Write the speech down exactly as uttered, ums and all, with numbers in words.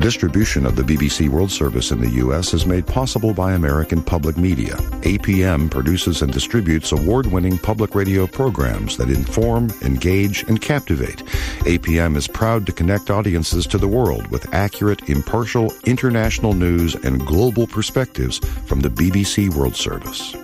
Distribution of the B B C World Service in the U S is made possible by American Public Media. A P M produces and distributes award-winning public radio programs that inform, engage, and captivate. A P M is proud to connect audiences to the world with accurate, impartial, international news and global perspectives from the B B C World Service.